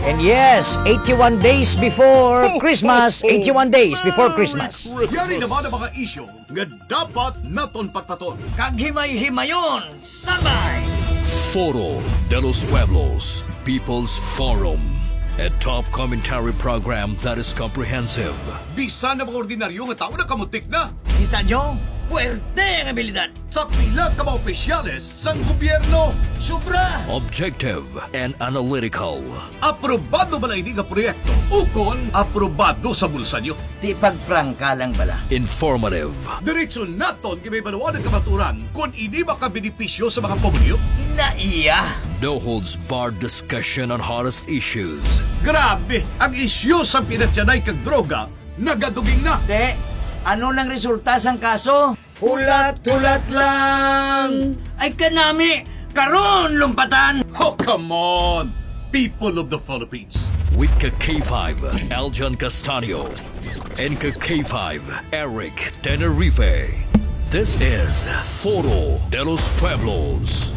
And yes, 81 days before Christmas. 81 days before Christmas. Yari naman ang mga isyo nga dapat naton patpaton. Kaghimay-himayon, standby! Foro de los Pueblos, People's Forum, a top commentary program that is comprehensive. Bisan na mga ordinaryo nga tao na kamutik na. Kita nyo? Puerte ang abilidad. Sa pila ka mga opisyales sa gobyerno. Sobra! Objective and analytical. Aprobado ba na ini nga proyekto? Ukon, aprobado sa bulsa nyo. Di pagprangka lang bala. Informative. Diretso naton kay may baluan ng kamaturan kung ini makabenepisyo sa mga pamilyo. Inaiya! No holds barred discussion on hottest issues. Grabe! Ang isyu sa pinatyanay kag droga, nagaduging na. De, ano nang resulta sang kaso? Hulat-hulat lang! Ay kanami! Karon lumpatan! Oh, come on! People of the Philippines. With K5, Aljan Castanio. And K5, Eric Tenerife. This is Foro de los Pueblos.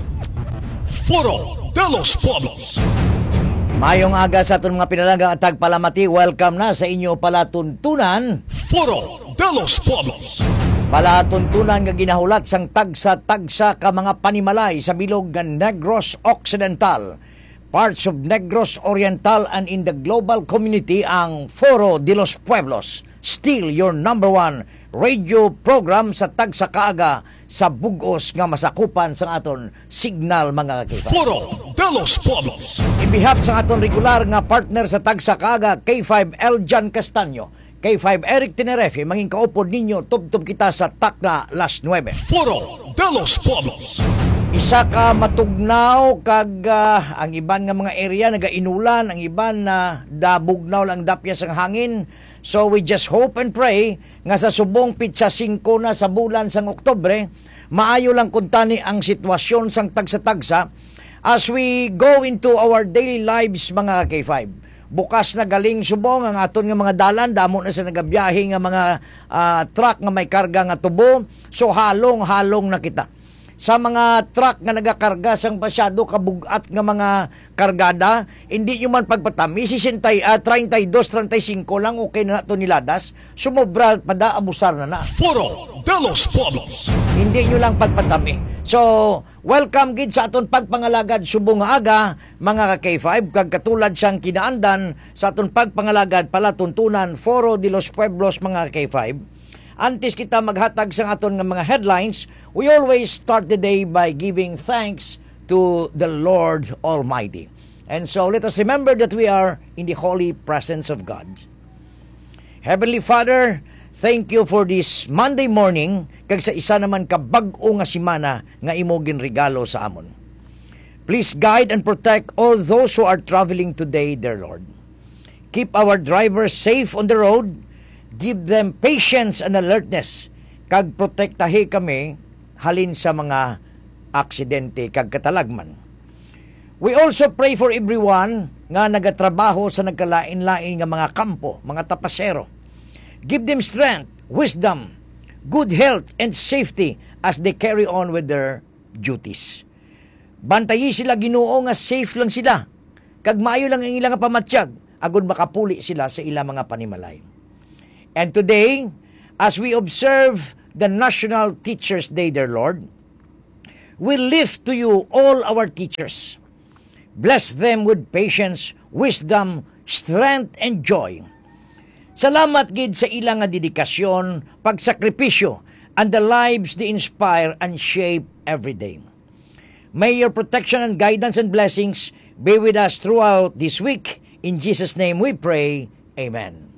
Foro de los Pueblos. Mayong aga sa aton mga pinalagang at tagpalamati. Welcome na sa inyo palatuntunan. Foro de los Pueblos. Palatuntunan nga ginahulat sang tagsa-tagsa ka mga panimalay sa bilog nga Negros Occidental, parts of Negros Oriental and in the global community ang Foro de los Pueblos. Still your number one radio program sa tagsa kaaga sa bugos nga masakupan sa aton signal mga kakipa. Foro de los Pueblos. In behalf sa aton regular nga partner sa tagsa kaaga, K5 Aljan Castanio, K5 Eric Tenerife, manging kaupod ninyo, tub-tub kita sa Takna Las 9. Foro de los Pueblos. Isa ka matugnaw kag ang iban nga mga area nagainulan, ang iban na dabugnaw lang dapya sang hangin. So we just hope and pray nga sa subong pitsa 5 na sa bulan sang Oktubre, maayo lang kuntani ang sitwasyon sang tagsa-tagsa as we go into our daily lives mga K5. Bukas na galing subong ang aton nga mga dalan, damo na sa nagabiyahe nga mga truck nga may karga nga tubo. So halong-halong na kita. Sa mga truck nga nagakarga sang pasyado kabugat nga mga kargada, hindi nyo man pagpatami, 32, 35 lang okay na nato niladas, sumobra pada abusar na. Foro de los Pueblos. Hindi nyo lang pagpatami. So, welcome gid sa aton pagpangalagad subong nga aga, mga K5, kag katulad siyang kinaandan sa aton pagpangalagad palatuntunan Foro de los Pueblos mga K5. Antes kita maghatag sa aton nga mga headlines, we always start the day by giving thanks to the Lord Almighty. And so let us remember that we are in the holy presence of God. Heavenly Father, thank you for this Monday morning, kag sa isa naman ka bag-o nga simana nga imo ginregalo sa amon. Please guide and protect all those who are traveling today, dear Lord. Keep our drivers safe on the road. Give them patience and alertness, kag protektahe kami halin sa mga aksidente kag katalagman. We also pray for everyone nga nagatrabaho sa nagkalain-lain nga mga kampo, mga tapasero. Give them strength, wisdom, good health, and safety as they carry on with their duties. Bantayi sila Ginoo nga safe lang sila, kag maayo lang ang ilang pamatsyag, agud makapuli sila sa ilang mga panimalay. And today, as we observe the National Teachers' Day, dear Lord, we lift to you all our teachers. Bless them with patience, wisdom, strength, and joy. Salamat gid sa ilang nga dedikasyon, pagsakripisyo, and the lives they inspire and shape every day. May your protection and guidance and blessings be with us throughout this week. In Jesus' name we pray. Amen.